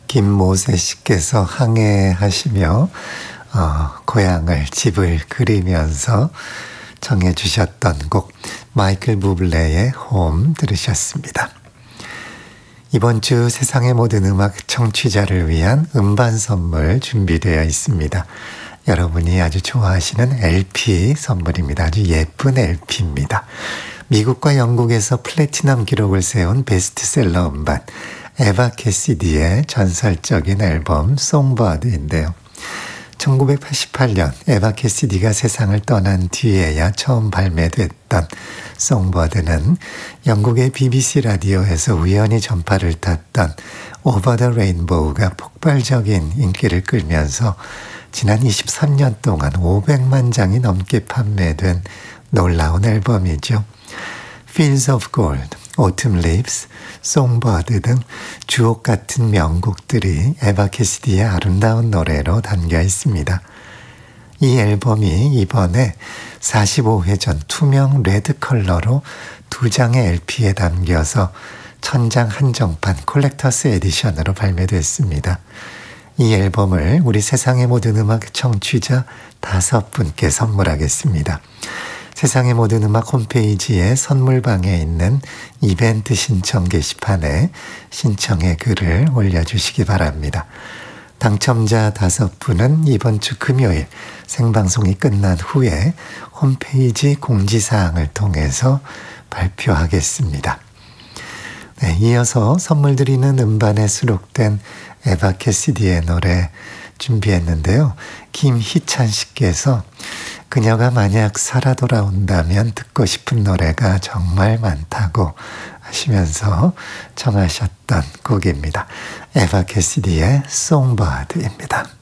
김모세 씨께서 항해하시며 고향을 집을 그리면서 정해 주셨던 곡 마이클 부블레의 홈 들으셨습니다. 이번 주 세상의 모든 음악 청취자를 위한 음반 선물 준비되어 있습니다. 여러분이 아주 좋아하시는 LP 선물입니다. 아주 예쁜 LP입니다. 미국과 영국에서 플래티넘 기록을 세운 베스트셀러 음반 에바 캐시디의 전설적인 앨범 송버드인데요. 1988년 에바 캐시디가 세상을 떠난 뒤에야 처음 발매됐던 송버드는 영국의 BBC 라디오에서 우연히 전파를 탔던 오버 더 레인보우가 폭발적인 인기를 끌면서 지난 23년 동안 500만 장이 넘게 판매된 놀라운 앨범이죠. Fields of Gold, Autumn Leaves, Songbird 등 주옥 같은 명곡들이 에바 캐시디의 아름다운 노래로 담겨 있습니다. 이 앨범이 이번에 45회전 투명 레드 컬러로 2장의 LP에 담겨서 천장 한정판 콜렉터스 에디션으로 발매됐습니다. 이 앨범을 우리 세상의 모든 음악 청취자 5분께 선물하겠습니다. 세상의 모든 음악 홈페이지에 선물방에 있는 이벤트 신청 게시판에 신청의 글을 올려주시기 바랍니다. 당첨자 5분은 이번 주 금요일 생방송이 끝난 후에 홈페이지 공지사항을 통해서 발표하겠습니다. 네, 이어서 선물 드리는 음반에 수록된 에바 캐시디의 노래 준비했는데요. 김희찬 씨께서 그녀가 만약 살아 돌아온다면 듣고 싶은 노래가 정말 많다고 하시면서 청하셨던 곡입니다. 에바 캐시디의 송버드입니다.